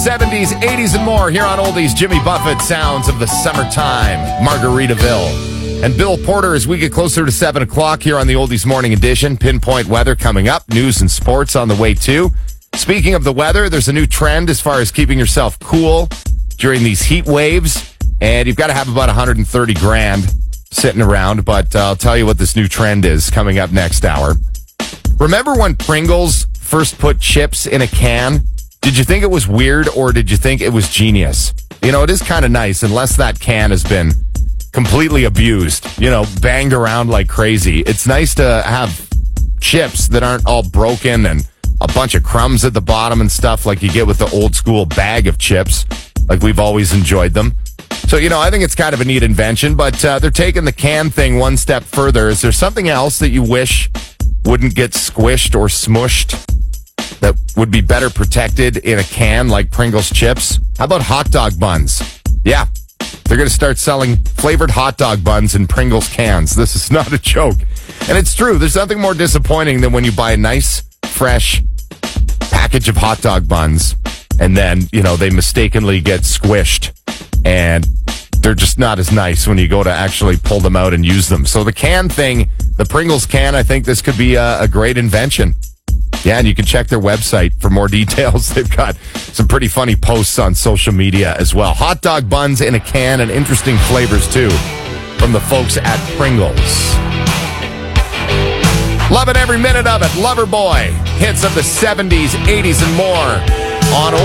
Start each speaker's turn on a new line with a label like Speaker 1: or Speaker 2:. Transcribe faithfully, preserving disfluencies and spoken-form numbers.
Speaker 1: seventies, eighties, and more here on Oldies. Jimmy Buffett, sounds of the summertime, Margaritaville. And Bill Porter as we get closer to seven o'clock here on the Oldies Morning Edition. Pinpoint weather coming up, news and sports on the way too. Speaking of the weather, there's a new trend as far as keeping yourself cool during these heat waves. And you've got to have about one hundred thirty grand sitting around. But uh, I'll tell you what this new trend is coming up next hour. Remember when Pringles first put chips in a can? Did you think it was weird or did you think it was genius? You know, it is kind of nice unless that can has been completely abused, you know, banged around like crazy. It's nice to have chips that aren't all broken and a bunch of crumbs at the bottom and stuff like you get with the old school bag of chips, like we've always enjoyed them. So, you know, I think it's kind of a neat invention, but uh, they're taking the can thing one step further. Is there something else that you wish wouldn't get squished or smushed that would be better protected in a can like Pringles chips? How about hot dog buns? Yeah, they're going to start selling flavored hot dog buns in Pringles cans. This is not a joke. And it's true. There's nothing more disappointing than when you buy a nice, fresh package of hot dog buns and then, you know, they mistakenly get squished and they're just not as nice when you go to actually pull them out and use them. So the can thing, the Pringles can, I think this could be a, a great invention. Yeah, and you can check their website for more details. They've got some pretty funny posts on social media as well. Hot dog buns in a can and interesting flavors, too, from the folks at Pringles. Loving every minute of it. Loverboy. Hits of the seventies, eighties, and more on